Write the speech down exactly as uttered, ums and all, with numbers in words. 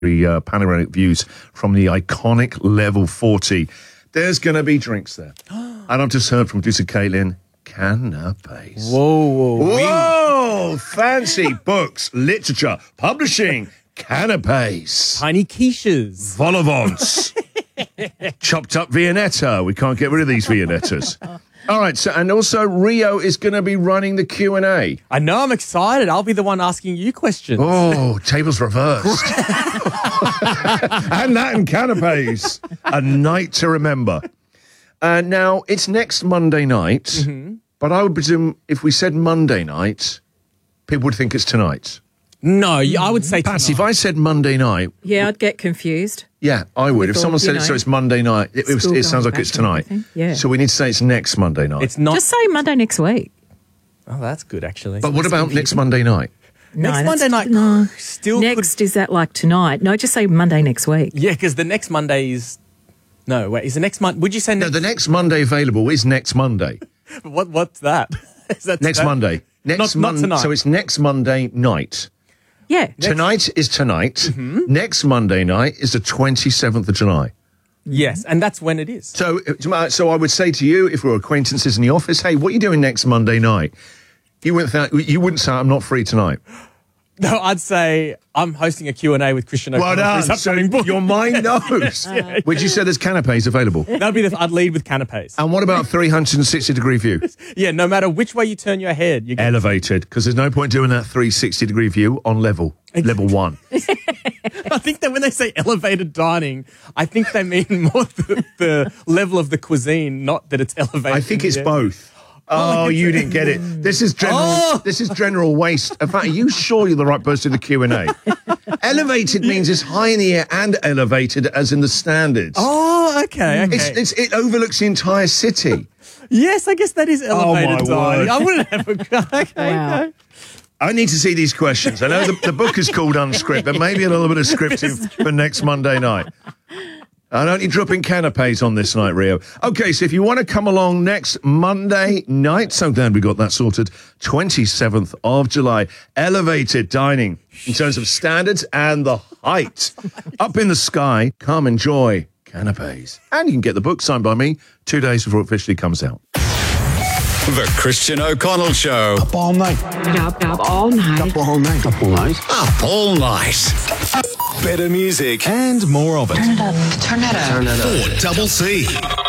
the uh, panoramic views from the iconic Level forty. There's going to be drinks there. And I've just heard from producer Caitlin, canapes. Whoa, whoa, whoa. Fancy books, literature, publishing, canapes. Tiny quiches. Vol au vents. Chopped up Viennetta. We can't get rid of these Viennettas. All right, so and also Rio is going to be running the Q and A. I know, I'm excited. I'll be the one asking you questions. Oh, tables reversed. And that and canapes. A night to remember. Uh, now, it's next Monday night, mm-hmm. but I would presume if we said Monday night, people would think it's tonight. No, I would say Patsy, tonight. if I said Monday night... Yeah, I'd get confused. Yeah, I would. If Thought, someone said it, know, so it's Monday night, it, it, was, it sounds like it's tonight. Yeah. So we need to say it's next Monday night. It's not. Just say Monday next week. Oh, that's good, actually. But what about confusing. next Monday night? No, next Monday night no. still Next, could... is that like tonight? No, just say Monday next week. Yeah, because the next Monday is... No, wait, is the next Monday... Would you say next... No, the next Monday available is next Monday. what? What's that? Is that next today? Monday. Next not, not mon- tonight. So it's next Monday night. Yeah. Next. Tonight is tonight. Mm-hmm. Next Monday night is the twenty-seventh of July. Yes, and that's when it is. So, so I would say to you, if we're acquaintances in the office, hey, what are you doing next Monday night? You wouldn't, th- you wouldn't say, I'm not free tonight. No, I'd say I'm hosting a Q and A with Christian O'Connell. Well done. So your mind knows. yeah. Would you say there's canapes available? That'd be the, I'd lead with canapes. And what about three hundred sixty degree view? Yeah, no matter which way you turn your head. You get elevated, because there's no point doing that three hundred sixty degree view on level, level one. I think that when they say elevated dining, I think they mean more the, the level of the cuisine, not that it's elevated. I think it's yeah. both. Oh, you didn't get it. This is general. Oh! This is general waste. In fact, are you sure you're the right person to the Q and A? Elevated means it's high in the air and elevated, as in the standards. Oh, okay. okay. It's, it's, it overlooks the entire city. Yes, I guess that is elevated oh, my dining. word. I wouldn't have a okay, wow. okay. I need to see these questions. I know the, the book is called Unscript, but maybe a little bit of scripting for next Monday night. And only dropping canapes on this night, Rio. Okay, so if you want to come along next Monday night, so glad we got that sorted, twenty-seventh of July, elevated dining in terms of standards and the height. Up in the sky, come enjoy canapes. And you can get the book signed by me two days before it officially comes out. The Christian O'Connell Show. Up all night. Up, up all night. Up all night. Up all night. Up all night. Better music and more of it. Turn it up. Turn it up. Turn it up. Or Double C.